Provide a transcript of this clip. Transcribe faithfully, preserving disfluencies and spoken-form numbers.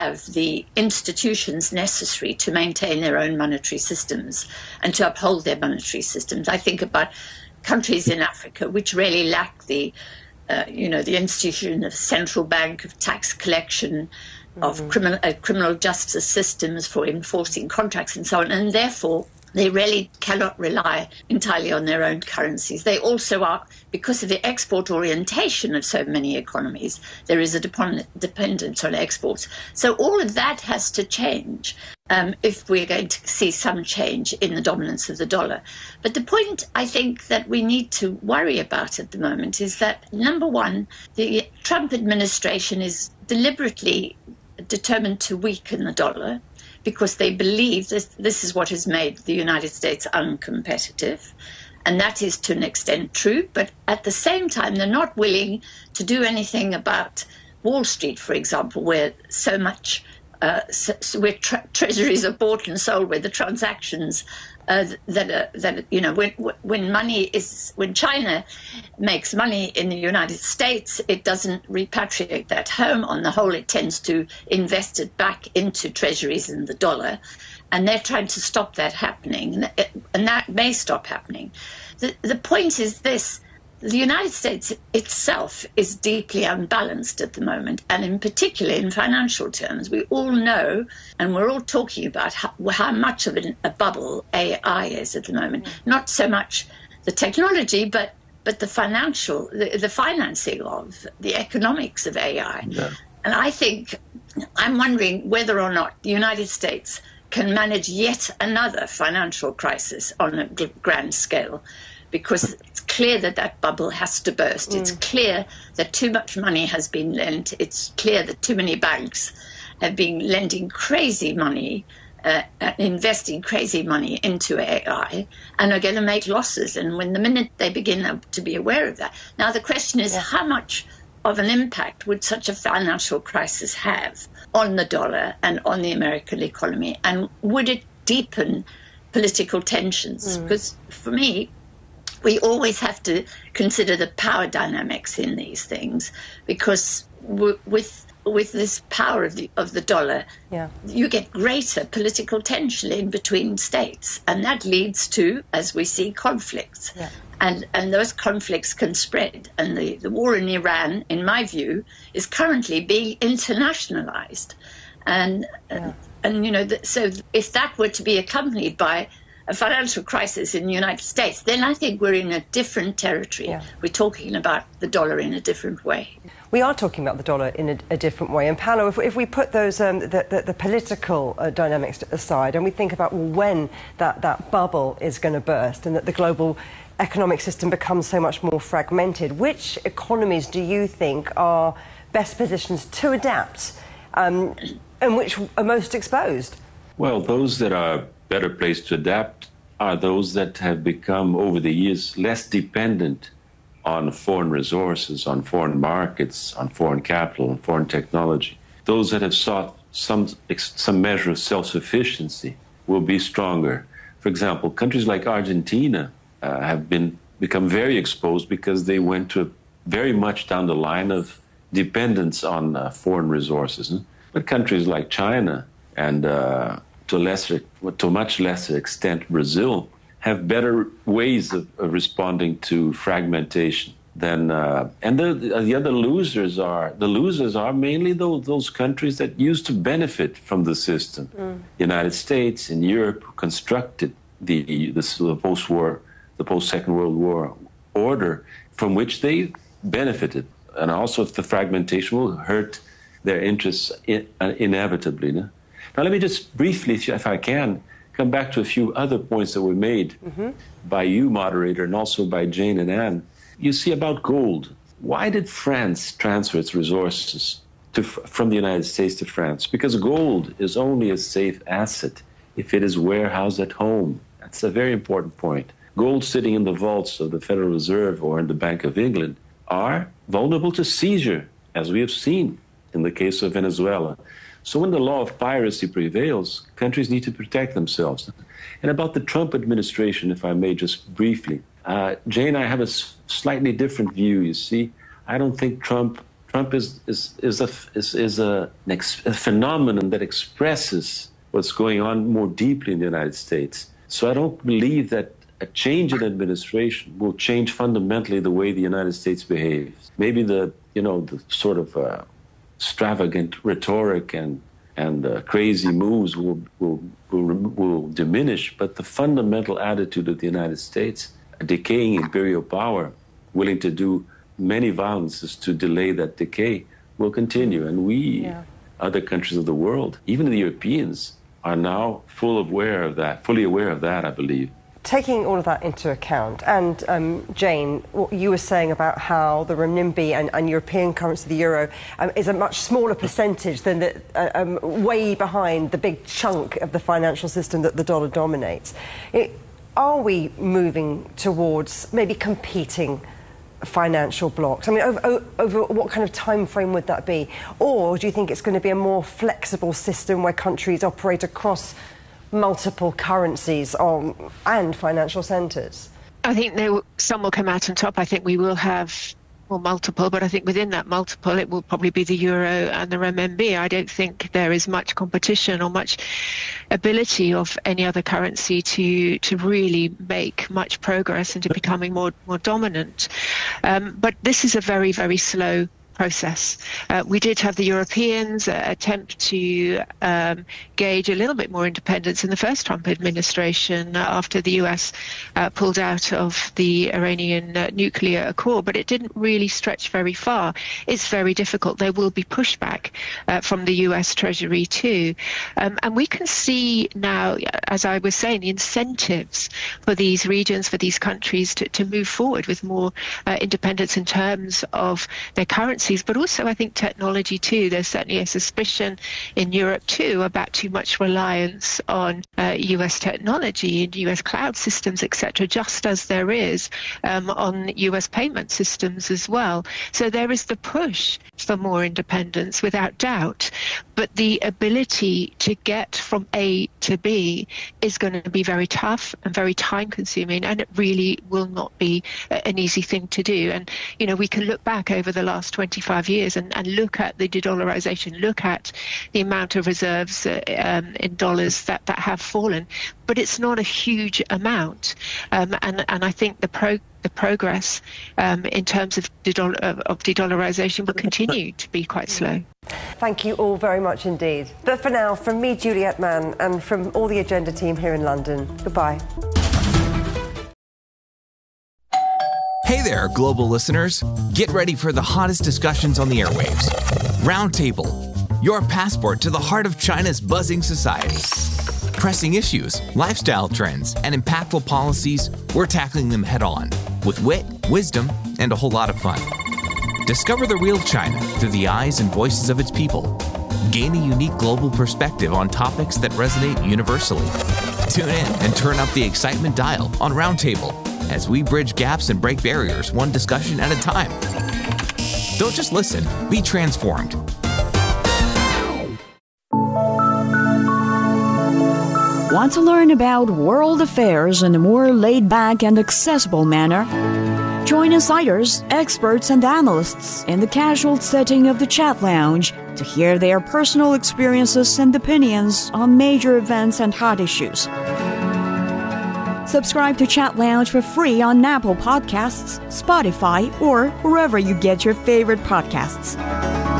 have the institutions necessary to maintain their own monetary systems and to uphold their monetary systems. I think about countries in Africa which really lack the, uh, you know, the institution of central bank, of tax collection, of mm-hmm. criminal uh, criminal justice systems for enforcing contracts and so on, and therefore they really cannot rely entirely on their own currencies. They also are, because of the export orientation of so many economies, there is a depend- dependence on exports. So all of that has to change um, if we're going to see some change in the dominance of the dollar. But the point I think that we need to worry about at the moment is that, number one, the Trump administration is deliberately determined to weaken the dollar, because they believe this, this is what has made the United States uncompetitive. And that is to an extent true. But at the same time, they're not willing to do anything about Wall Street, for example, where so much, uh, so, so where tre- treasuries are bought and sold, where the transactions uh, that, are, that, you know, when, when money is, when China makes money in the United States, it doesn't repatriate that home. On the whole, it tends to invest it back into treasuries in the dollar. And they're trying to stop that happening. And, it, and that may stop happening. The, the point is this. The United States itself is deeply unbalanced at the moment, and in particular in financial terms. We all know, and we're all talking about how, how much of a bubble A I is at the moment. Mm. Not so much the technology, but but the financial, the, the financing of, the economics of A I. Yeah. And I think, I'm wondering whether or not the United States can manage yet another financial crisis on a grand scale, because it's clear that that bubble has to burst. Mm. It's clear that too much money has been lent. It's clear that too many banks have been lending crazy money, uh, investing crazy money into A I, and are going to make losses. And when the minute they begin to be aware of that. Now, the question is, yeah. how much of an impact would such a financial crisis have on the dollar and on the American economy? And would it deepen political tensions? Mm. Because for me, we always have to consider the power dynamics in these things, because w- with with this power of the of the dollar, yeah. you get greater political tension in between states, and that leads to, as we see, conflicts. Yeah. And and those conflicts can spread. And the, the war in Iran, in my view, is currently being internationalized. And yeah. and you know, the, so if that were to be accompanied by a financial crisis in the United States, then I think we're in a different territory. Yeah. We're talking about the dollar in a different way. We are talking about the dollar in a, a different way. And Paolo, if, if we put those um, the, the, the political uh, dynamics aside, and we think about well, when that, that bubble is going to burst and that the global economic system becomes so much more fragmented, which economies do you think are best positioned to adapt, um, and which are most exposed? Well, those that are better placed to adapt are those that have become, over the years, less dependent on foreign resources, on foreign markets, on foreign capital, on foreign technology. Those that have sought some, some measure of self-sufficiency will be stronger. For example, countries like Argentina uh, have been become very exposed because they went to very much down the line of dependence on uh, foreign resources. But countries like China and uh, to a lesser, to a much lesser extent, Brazil, have better ways of, of responding to fragmentation than. Uh, and the, the other losers are the losers are mainly those those countries that used to benefit from the system. Mm. The United States and Europe, who constructed the the, the post-war, the post-Second World War order, from which they benefited, and also if the fragmentation will hurt their interests in, uh, inevitably. No? Now, let me just briefly, if I can, come back to a few other points that were made mm-hmm. by you, moderator, and also by Jane and Anne. You see, about gold. Why did France transfer its resources to, from the United States to France? Because gold is only a safe asset if it is warehoused at home. That's a very important point. Gold sitting in the vaults of the Federal Reserve or in the Bank of England are vulnerable to seizure, as we have seen in the case of Venezuela. So when the law of piracy prevails, countries need to protect themselves. And about the Trump administration, if I may just briefly, uh, Jane, I have a s- slightly different view, you see. I don't think Trump Trump is is is a is, is a, an ex, a phenomenon that expresses what's going on more deeply in the United States. So I don't believe that a change in administration will change fundamentally the way the United States behaves. Maybe the you know the sort of uh, extravagant rhetoric and and uh, crazy moves will, will will will diminish, but the fundamental attitude of the United States, a decaying imperial power, willing to do many violences to delay that decay, will continue. And we, yeah. other countries of the world, even the Europeans, are now full aware of that, fully aware of that, I believe. Taking all of that into account, and um, Jane, what you were saying about how the renminbi and, and European currency, the euro, um, is a much smaller percentage than the, uh, um, way behind the big chunk of the financial system that the dollar dominates. It, are we moving towards maybe competing financial blocks? I mean, over, over what kind of time frame would that be? Or do you think it's going to be a more flexible system where countries operate across multiple currencies on, and financial centres? I think there, some will come out on top. I think we will have well, multiple, but I think within that multiple it will probably be the euro and the renminbi. I don't think there is much competition or much ability of any other currency to to really make much progress into becoming more more dominant. Um, but this is a very, very slow process. Uh, we did have the Europeans uh, attempt to um, gauge a little bit more independence in the first Trump administration uh, after the U S uh, pulled out of the Iranian uh, nuclear accord, but it didn't really stretch very far. It's very difficult. There will be pushback uh, from the U S Treasury too. Um, and we can see now, as I was saying, the incentives for these regions, for these countries to, to move forward with more uh, independence in terms of their currency, but also I think technology too. There's certainly a suspicion in Europe too about too much reliance on uh, U S technology and U S cloud systems, et cetera, just as there is um, on U S payment systems as well. So there is the push for more independence without doubt, but the ability to get from A to B is going to be very tough and very time consuming, and it really will not be an easy thing to do. And, you know, we can look back over the last twenty-five years and, and look at the de-dollarization, look at the amount of reserves uh, um, in dollars that, that have fallen, but it's not a huge amount. Um, and, and I think the pro the progress um, in terms of de-doll of de-dollarization will continue to be quite slow. Thank you all very much indeed. But for now, from me, Juliet Mann, and from all the Agenda team here in London, goodbye. Hey there, global listeners. Get ready for the hottest discussions on the airwaves. Roundtable, your passport to the heart of China's buzzing society. Pressing issues, lifestyle trends, and impactful policies, we're tackling them head on with wit, wisdom, and a whole lot of fun. Discover the real China through the eyes and voices of its people. Gain a unique global perspective on topics that resonate universally. Tune in and turn up the excitement dial on Roundtable as we bridge gaps and break barriers one discussion at a time. Don't just listen, be transformed. Want to learn about world affairs in a more laid-back and accessible manner? Join insiders, experts, and analysts in the casual setting of the Chat Lounge to hear their personal experiences and opinions on major events and hot issues. Subscribe to Chat Lounge for free on Apple Podcasts, Spotify, or wherever you get your favorite podcasts.